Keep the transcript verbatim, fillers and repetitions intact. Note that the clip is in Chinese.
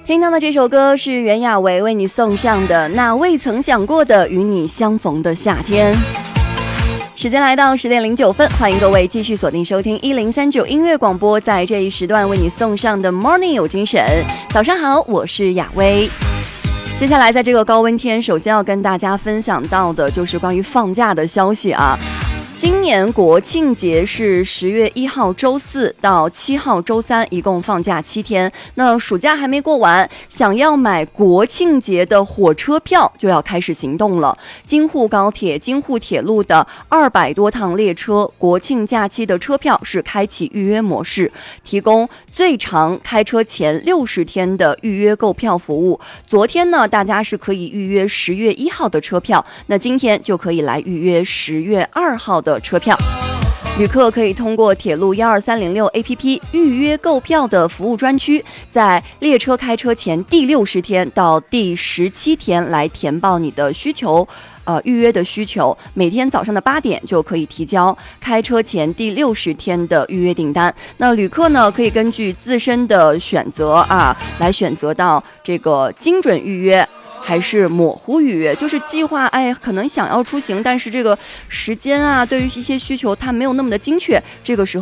听到的这首歌是袁娅维为你送上的《那未曾想过的与你相逢的夏天》。时间来到十点零九分，欢迎各位继续锁定收听一零三九音乐广播，在这一时段为你送上的 Morning 有精神。早上好，我是雅薇。接下来在这个高温天，首先要跟大家分享到的就是关于放假的消息啊。今年国庆节是十月一号周四到七号周三，一共放假七天。那暑假还没过完，想要买国庆节的火车票就要开始行动了。京沪高铁、京沪铁路的二百多趟列车，国庆假期的车票是开启预约模式，提供最长开车前六十天的预约购票服务。昨天呢，大家是可以预约十月一号的车票，那今天就可以来预约十月二号的车票。旅客可以通过铁路一二三零六 A P P 预约购票的服务专区，在列车开车前第六十天到第十七天来填报你的需求，呃，预约的需求。每天早上的八点就可以提交开车前第六十天的预约订单。那旅客呢，可以根据自身的选择啊，来选择到这个精准预约，还是模糊预约，就是计划哎，可能想要出行，但是这个时间啊，对于一些需求它没有那么的精确，这个时候